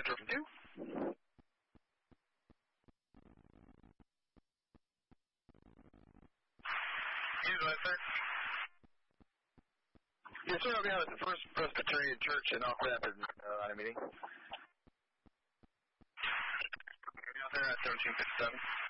Metro from 2. Sir. Yes, sir. I'll be out at the First Presbyterian Church in Oak Rapids on a meeting. Out there at 1757.